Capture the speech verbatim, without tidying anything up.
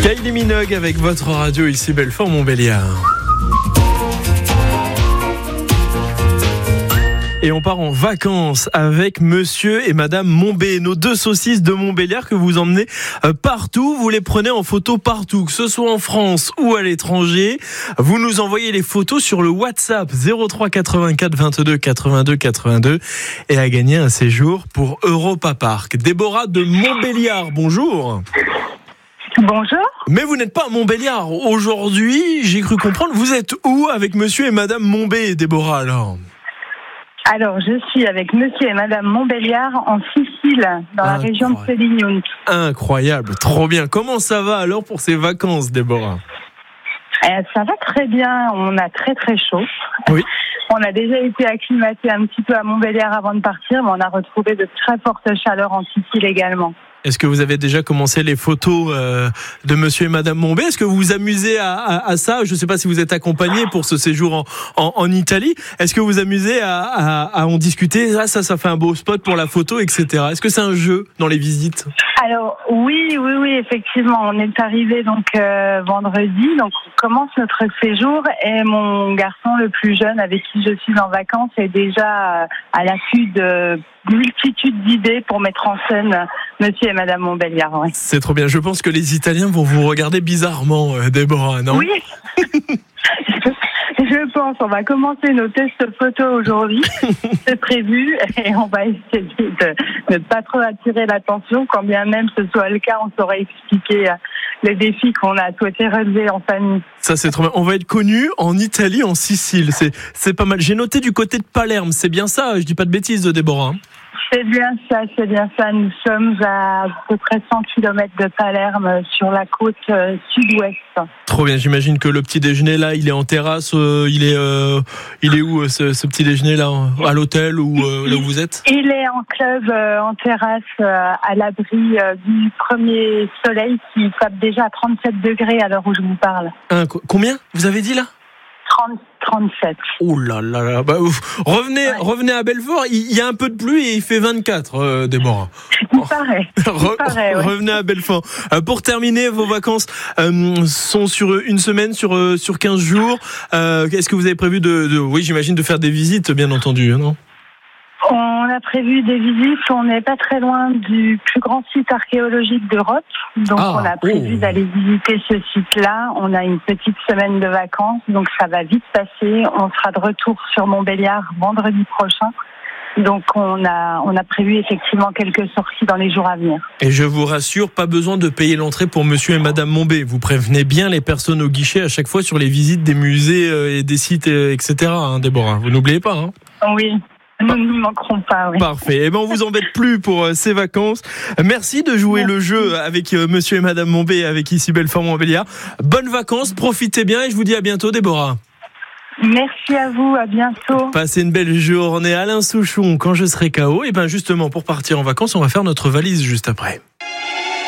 Kylie Minogue avec votre radio ici Belfort-Montbéliard. Et on part en vacances avec monsieur et madame Mombé, nos deux saucisses de Montbéliard que vous emmenez partout. Vous les prenez en photo partout, que ce soit en France ou à l'étranger. Vous nous envoyez les photos sur le WhatsApp zéro trois quatre-vingt-quatre vingt-deux quatre-vingt-deux quatre-vingt-deux et à gagner un séjour pour Europa Park. Déborah de Montbéliard, bonjour. Bonjour. Mais vous n'êtes pas à Montbéliard. Aujourd'hui, j'ai cru comprendre, vous êtes où avec monsieur et madame Mombé, Déborah, alors ? Alors, je suis avec monsieur et madame Montbéliard en Sicile, dans Incroyable. la région de Sélignon. Incroyable, trop bien. Comment ça va alors pour ces vacances, Déborah ? Eh, ça va très bien, on a très très chaud. Oui. On a déjà été acclimaté un petit peu à Montbéliard avant de partir, mais on a retrouvé de très fortes chaleurs en Sicile également. Est-ce que vous avez déjà commencé les photos euh, de monsieur et madame Mombé ? Est-ce que vous vous amusez à, à, à ça ? Je ne sais pas si vous êtes accompagné pour ce séjour en, en, en Italie. Est-ce que vous vous amusez à, à, à en discuter ? Ah, ça, ça fait un beau spot pour la photo, et cetera. Est-ce que c'est un jeu dans les visites ? Alors oui, oui, oui, effectivement, on est arrivé donc euh, vendredi, donc on commence notre séjour et mon garçon le plus jeune avec qui je suis en vacances est déjà euh, à l'affût de multitude d'idées pour mettre en scène euh, monsieur et madame Montbéliard. Oui. C'est trop bien. Je pense que les Italiens vont vous regarder bizarrement, euh, Déborah, non ? Oui. Je pense, on va commencer nos tests photos aujourd'hui, c'est prévu, et on va essayer de ne pas trop attirer l'attention, quand bien même ce soit le cas, on saurait expliquer les défis qu'on a souhaité relever en famille. Ça, c'est trop bien. On va être connus en Italie, en Sicile, c'est, c'est pas mal. J'ai noté du côté de Palerme, c'est bien ça ? Je dis pas de bêtises, Déborah. C'est bien ça, c'est bien ça. Nous sommes à à peu près cent kilomètres de Palerme, sur la côte euh, sud-ouest. Trop bien, j'imagine que le petit déjeuner là, il est en terrasse, euh, il est, euh, il est où euh, ce, ce petit déjeuner là, à l'hôtel ou euh, là où vous êtes ? Il est en club, euh, en terrasse, euh, à l'abri euh, du premier soleil qui tape déjà à trente-sept degrés à l'heure où je vous parle. Un, combien vous avez dit là ? trente, trente-sept. Oh là là là, bah, ouf. revenez, ouais. revenez à Belfort. Il y a un peu de pluie et il fait vingt-quatre, euh, Déborah. Il paraît. Il Re- paraît, ouais. Revenez à Belfort. Euh, pour terminer, vos vacances euh, sont sur une semaine, sur euh, sur quinze jours. Euh, est-ce que vous avez prévu de, de, oui, j'imagine de faire des visites, bien entendu, non ? On a prévu des visites. On n'est pas très loin du plus grand site archéologique d'Europe. Donc, ah, on a prévu oh. d'aller visiter ce site-là. On a une petite semaine de vacances. Donc, ça va vite passer. On sera de retour sur Montbéliard vendredi prochain. Donc, on a, on a prévu effectivement quelques sorties dans les jours à venir. Et je vous rassure, pas besoin de payer l'entrée pour monsieur et madame Mombé. Vous prévenez bien les personnes au guichet à chaque fois sur les visites des musées et des sites, et cetera, hein, Déborah. Vous n'oubliez pas, hein ? Oui. Nous ne nous manquerons pas, oui. Parfait. Eh ben, on vous embête plus pour euh, ces vacances. Merci de jouer Merci. le jeu avec euh, monsieur et madame Mombé, avec ici Belfort-Montbéliard. Bonnes vacances, profitez bien et je vous dis à bientôt, Déborah. Merci à vous, à bientôt. Passez une belle journée. Alain Souchon, quand je serai K O, et ben justement, pour partir en vacances, on va faire notre valise juste après.